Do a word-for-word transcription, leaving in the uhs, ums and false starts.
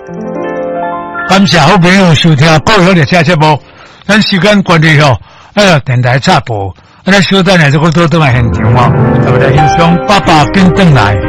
感谢好朋友收听报友的这节目，咱时间关系吼，哎呀，电台插播，咱小等下这个都等来现场哦，咱们来欣赏爸爸跟邓来。